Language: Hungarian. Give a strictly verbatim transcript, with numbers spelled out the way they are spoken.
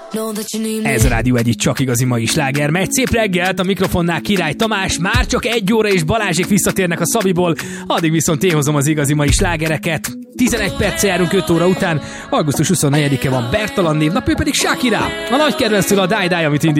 Ez a Rádió egy csak igazi mai sláger megy. Szép reggelt, a mikrofonnál Király Tamás. Már csak egy óra és Balázsék visszatérnek a Szabiból, addig viszont én hozom az igazi mai slágereket. tizenegy perccel járunk öt óra után, augusztus huszonnegyedike van, Bertalan névnap, ő pedig Shakira. A nagy kedvenctől a Die Die, amit indít.